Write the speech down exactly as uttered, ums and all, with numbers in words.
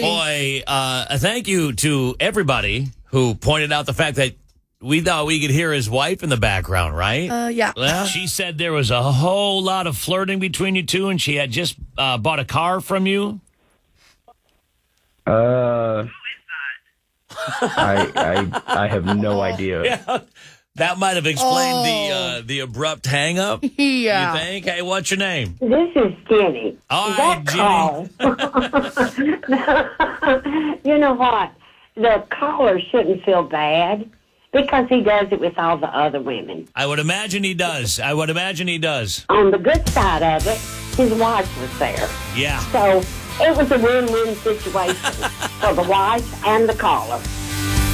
Boy, uh, thank you to everybody who pointed out the fact that we thought we could hear his wife in the background, right? Uh, yeah. Well, she said there was a whole lot of flirting between you two, and she had just uh, bought a car from you. Uh, I, I I have no idea. Yeah, that might have explained Oh. the uh, the abrupt hang up. Yeah. You think? Hey, what's your name? This is Jenny. All that right, call. You know what? The caller shouldn't feel bad because he does it with all the other women. I would imagine he does. I would imagine he does. On the good side of it, his wife was there. Yeah. So it was a win-win situation for the wife and the caller.